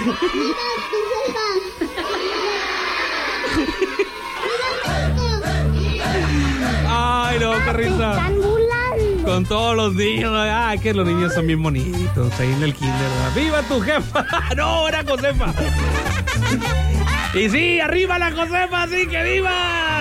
Ay, no, qué risa. Con todos los niños. Ay, que los niños son bien bonitos ahí en el kinder, ¿verdad? ¡Viva tu jefa! No, era Josefa. Y sí, arriba la Josefa, sí que viva.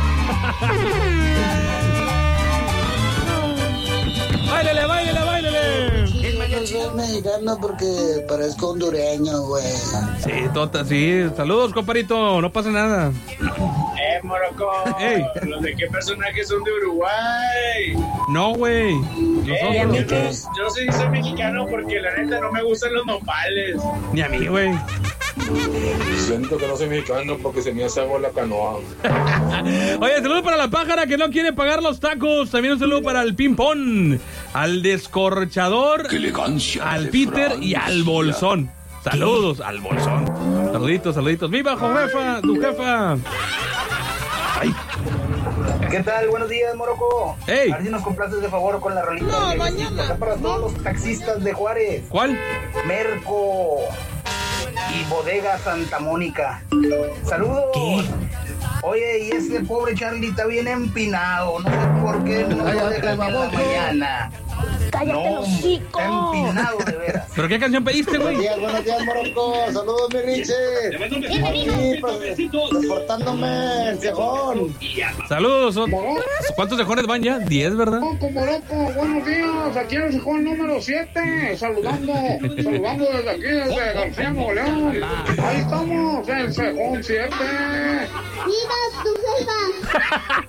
¡Báilele, báilele, báilele! Yo soy mexicano porque parezco hondureño, güey. Sí, tota, sí. Saludos, comparito. No pasa nada. Morocco. Ey. ¿Los de qué personajes son de Uruguay? No, güey. Yo sí soy mexicano porque la neta no me gustan los nopales. Ni a mí, güey. Siento que no soy mexicano porque se me hace agua la canoa. Oye, saludo para la pájara que no quiere pagar los tacos. También un saludo para el ping-pong, al descorchador, al Peter y al bolsón. Saludos al bolsón. Saluditos, saluditos. ¡Viva, Josefa! ¡Tu jefa! ¡Ay! ¿Qué tal? Buenos días, Morocco. Hey. A ver si nos complaces de favor con la rolita. No, mañana. Acá para todos los taxistas de Juárez. ¿Cuál? Merco y Bodega Santa Mónica. Saludos. ¿Qué? Oye, y ese pobre Charlie está bien empinado. No sé por qué no lo dejan en la mañana. ¡Cállate, los hocico! Está empinado de veras. ¿Pero qué canción pediste, güey? Buenos días, Morocco. Saludos, mi Richie. Aquí, reportándome el cejón. Saludos. ¿Cuántos cejones van ya? 10, ¿verdad? Morocco, buenos días. Aquí en el cejón número 7. Saludando desde aquí, desde García Nuevo León. Ahí estamos, el cejón 7. ¡Viva tu jefa!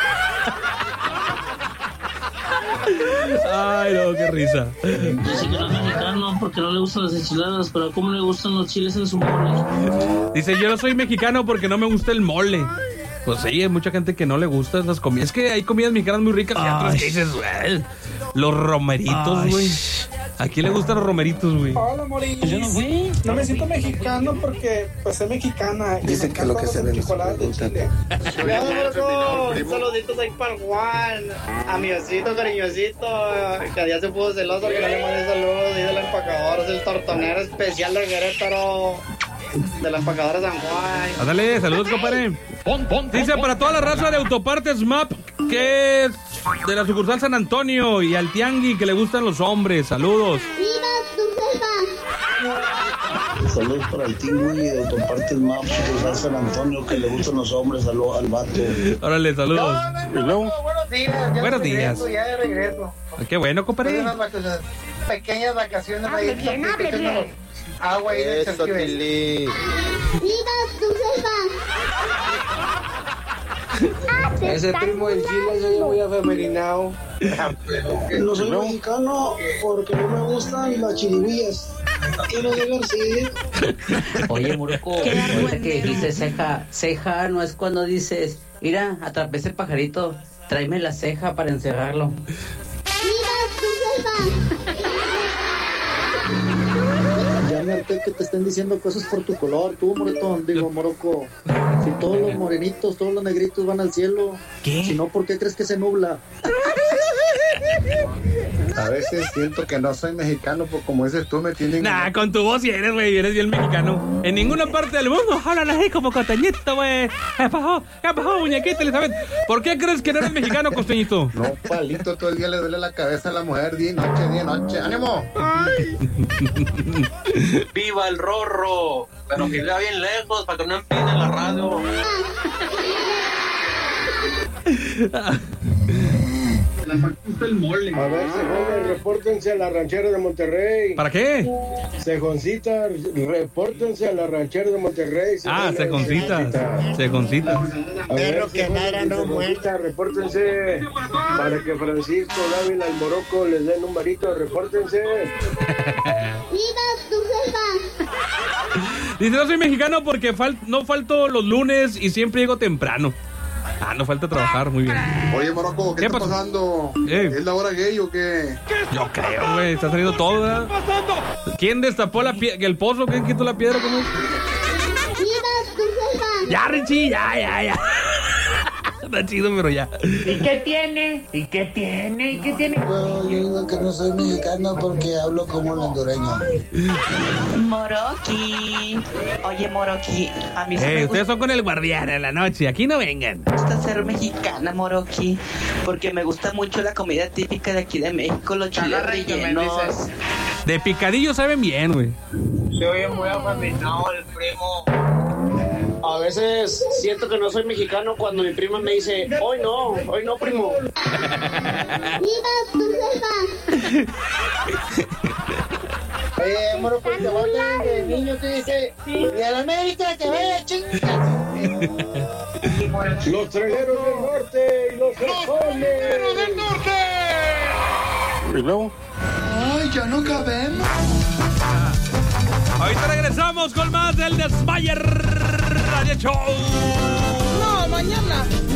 Ay, no, qué risa. Dice que no es mexicano porque no le gustan las enchiladas, pero ¿cómo le gustan los chiles en su mole? Dice, yo no soy mexicano porque no me gusta el mole. Pues sí, hay mucha gente que no le gusta esas comidas. Es que hay comidas mexicanas muy ricas y otras que dices, güey, los romeritos, güey. ¿A quién le gustan los romeritos, güey? Hola, Morín. Sí, no me siento mexicano porque, pues, soy mexicana. Dicen que lo que se ve chocolate de Chile. Saluditos ahí para Juan. A mi osito cariñosito, que ya se puso celoso que no le mandé saludos. Y de la empacadora, es el tortonero especial de Querétaro. De la empacadora San Juan. Ándale, saludos, compadre. Dice para toda la raza de Autopartes MAP, que es de la sucursal San Antonio, y al Tiangui, que le gustan los hombres. Saludos. ¡Viva tu jefa! Saludos para el Tingui de Autopartes MAP, sucursal San Antonio, que le gustan los hombres. Saludos al vato. Órale, saludos. Buenos días. Buenos días. Ya de regreso. Qué bueno, compadre. Unas pequeñas vacaciones ahí. Agua y Eso, Tili. ¡Viva tu jefa! Ese primo del Chile soy muy afemerinado. No soy mexicano porque no me gustan las chiribías. Y no de García. Oye, Morocco, ahorita que dijiste ceja no es cuando dices, mira, atrapé ese pajarito, tráeme la ceja para encerrarlo. ¡Viva tu jefa! Ya me harté que te estén diciendo cosas por tu color, tú, Moretón, digo, Morocco. Si todos los morenitos, todos los negritos van al cielo, ¿qué? Si no, ¿por qué crees que se nubla? A veces siento que no soy mexicano, porque como dices tú, me tienen... Nah, con tu voz sí eres, güey, eres bien mexicano. En ninguna parte del mundo hablan así como costeñito, güey. ¿Qué pasó, muñequita Elizabeth? ¿Por qué crees que no eres mexicano, costeñito? No, palito, todo el día le duele la cabeza a la mujer, día y noche. ¡Ánimo! ¡Viva el Rorro! Pero que vea bien lejos para que no empine la radio. El mole. A ver, cejones, repórtense a la ranchera de Monterrey. ¿Para qué? Cejoncita, repórtense a la ranchera de Monterrey. Cejoncita. A ver, que nada no muerta, repórtense para que Francisco Dávila y Morocco les den un varito, repórtense. ¡Viva tu jefa! Dice, no soy mexicano porque no falto los lunes y siempre llego temprano. No falta trabajar, muy bien. Oye, Morocco, ¿qué está pasando? ¿Es la hora gay o qué? Yo creo, güey, está saliendo todo, ¿verdad? ¿Quién destapó el pozo? ¿Quién quitó la piedra? ¿Cómo es? ¡Viva tu jefa! Ya, Richie, ya. Está chido, pero ya. ¿Y qué tiene? ¿Y qué tiene? ¿Y qué tiene? Yo digo que no soy mexicano porque hablo como el hondureño. Moroki. Oye, Moroki, a mí me Ustedes son con el guardián en la noche. Aquí no vengan. gusta ser mexicana, Moroki, porque me gusta mucho la comida típica de aquí de México, los chiles rellenos. De picadillo saben bien, güey. Se oye muy afeminado el primo. A veces siento que no soy mexicano cuando mi prima me dice, hoy no, primo. ¡Viva tu jefa! Oye, moro, pues te voy a de niño que dice, y a la América que vaya chinga. Los traileros del norte y los traileros del norte. ¿Y luego? Ay, ya no cabemos. Ahorita regresamos con más del Desmayer Radio Show. No, mañana.